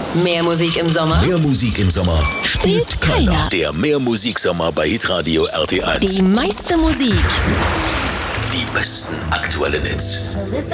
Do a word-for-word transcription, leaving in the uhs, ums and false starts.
Mehr Musik im Sommer Mehr Musik im Sommer spielt keiner. Der Mehr-Musik-Sommer bei Hitradio R T eins. Die meiste Musik. Die besten aktuellen Hits.